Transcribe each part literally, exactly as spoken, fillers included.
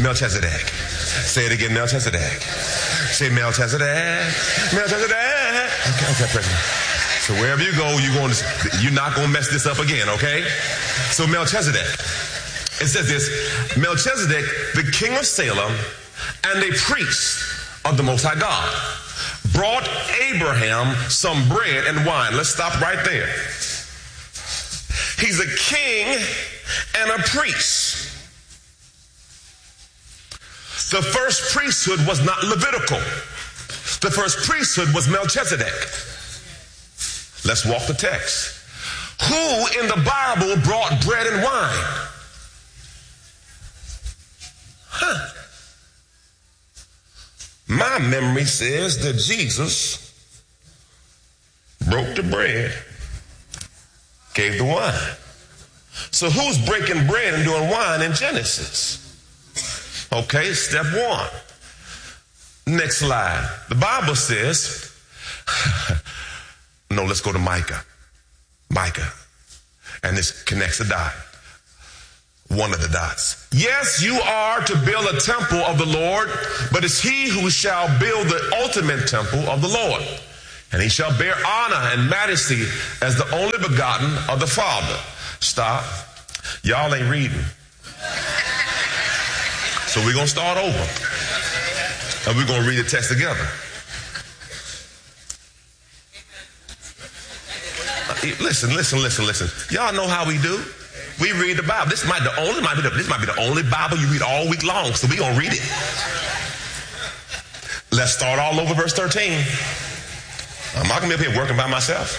Melchizedek. Say it again, Melchizedek. Say Melchizedek. Melchizedek. Okay, okay, President. So wherever you go, you're going to, you're not going to mess this up again, okay? So Melchizedek. It says this, Melchizedek, the king of Salem, and a priest of the Most High God, brought Abraham some bread and wine. Let's stop right there. He's a king and a priest. The first priesthood was not Levitical. The first priesthood was Melchizedek. Let's walk the text. Who in the Bible brought bread and wine? Huh. My memory says that Jesus broke the bread, gave the wine. So who's breaking bread and doing wine in Genesis? Okay, step one. Next slide. The Bible says, no, let's go to Micah. Micah. And this connects a dot. One of the dots. Yes, you are to build a temple of the Lord, but it's he who shall build the ultimate temple of the Lord. And he shall bear honor and majesty as the only begotten of the Father. Stop. Y'all ain't reading. So we're going to start over. And we're going to read the text together. Listen, listen, listen, listen. Y'all know how we do. We read the Bible. This might the only might be the, this might be the only Bible you read all week long. So we're going to read it. Let's start all over verse thirteen. I'm not going to be up here working by myself.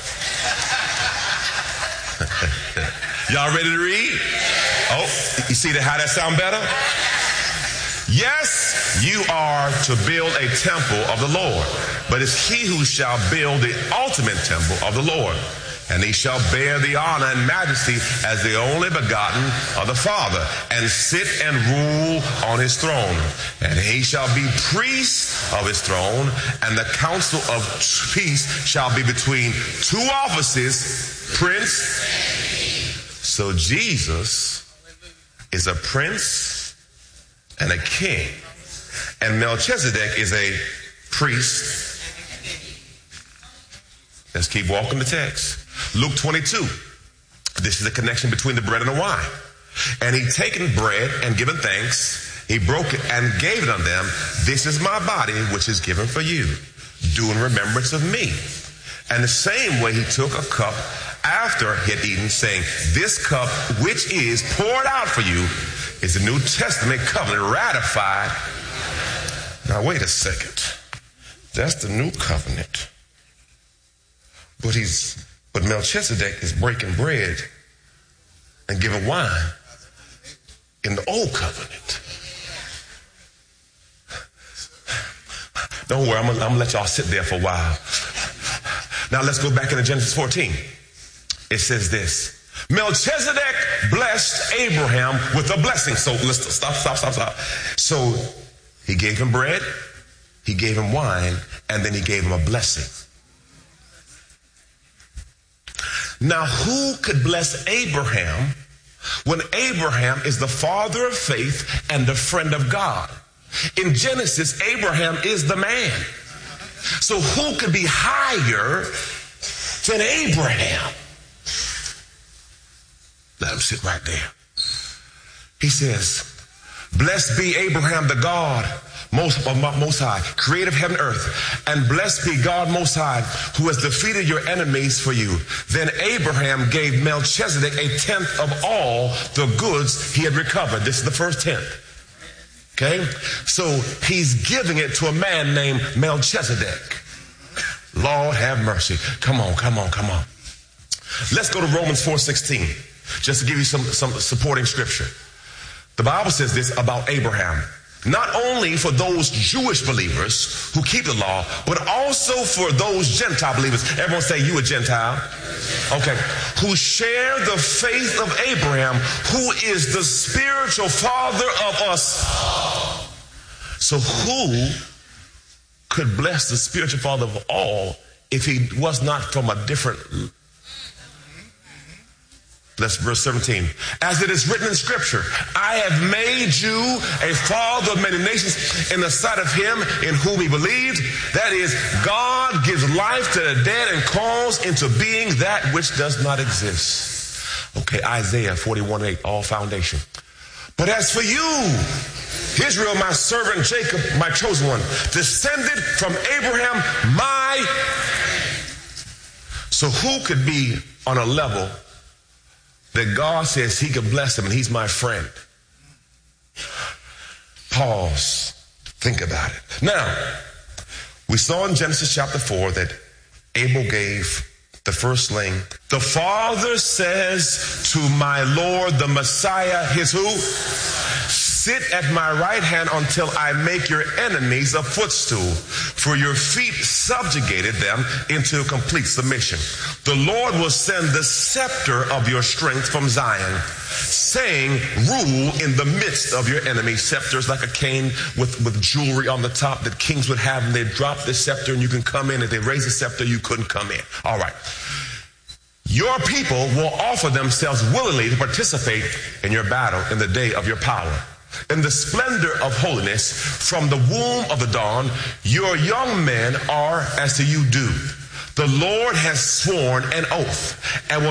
Y'all ready to read? Oh, you see that, how that sound better? Yes, you are to build a temple of the Lord, but it's he who shall build the ultimate temple of the Lord. And he shall bear the honor and majesty as the only begotten of the Father, and sit and rule on his throne. And he shall be priest of his throne, and the counsel of peace shall be between two offices, prince. So Jesus is a prince and a king, and Melchizedek is a priest. Let's keep walking the text. Luke twenty-two. This is the connection between the bread and the wine. And he taken bread and given thanks, he broke it and gave it unto them. This is my body, which is given for you. Do in remembrance of me. And the same way he took a cup after he had eaten, saying, this cup which is poured out for you is the New Testament covenant ratified. Now wait a second. That's the new covenant. But he's But Melchizedek is breaking bread and giving wine in the old covenant. Don't worry, I'm going to let y'all sit there for a while. Now let's go back into Genesis fourteen. It says this. Melchizedek blessed Abraham with a blessing. So let's stop, stop, stop, stop. So he gave him bread, he gave him wine, and then he gave him a blessing. Now, who could bless Abraham when Abraham is the father of faith and the friend of God? In Genesis, Abraham is the man. So who could be higher than Abraham? Let him sit right there. He says, blessed be Abraham the God, Most, uh, most High, creator of heaven and earth, and blessed be God Most High, who has defeated your enemies for you. Then Abraham gave Melchizedek a tenth of all the goods he had recovered. This is the first tenth. Okay? So he's giving it to a man named Melchizedek. Lord have mercy. Come on, come on, come on. Let's go to Romans four sixteen, just to give you some, some supporting scripture. The Bible says this about Abraham. Not only for those Jewish believers who keep the law, but also for those Gentile believers. Everyone say, you a Gentile. Okay. Who share the faith of Abraham, who is the spiritual father of us. So who could bless the spiritual father of all if he was not from a different... That's verse seventeen. As it is written in Scripture, I have made you a father of many nations in the sight of him in whom he believed. That is, God gives life to the dead and calls into being that which does not exist. Okay, Isaiah forty-one eight, all foundation. But as for you, Israel, my servant, Jacob, my chosen one, descended from Abraham, my... So who could be on a level that God says he can bless him and he's my friend? Pause. Think about it. Now, we saw in Genesis chapter four that Abel gave the firstling. The Father says to my Lord, the Messiah, his who? Sit at my right hand until I make your enemies a footstool. For your feet subjugated them into complete submission. The Lord will send the scepter of your strength from Zion, saying, rule in the midst of your enemies. Scepter is like a cane with, with jewelry on the top that kings would have, and they drop the scepter and you can come in. If they raise the scepter, you couldn't come in. All right. Your people will offer themselves willingly to participate in your battle in the day of your power. In the splendor of holiness, from the womb of the dawn, your young men are as to you do. The Lord has sworn an oath and will